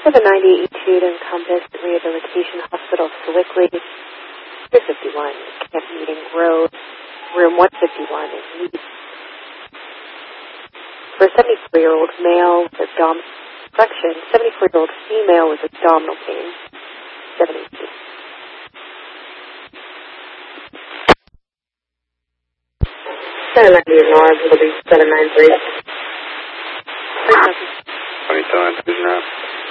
790 Etude and Compass Rehabilitation Hospital, Sewickley, 351 Camp Meeting Road, room 151 in Leeds. For a 74-year-old male with abdominal infection, 74-year-old female with abdominal pain, 72. North, will be 793. 22 and 2 now.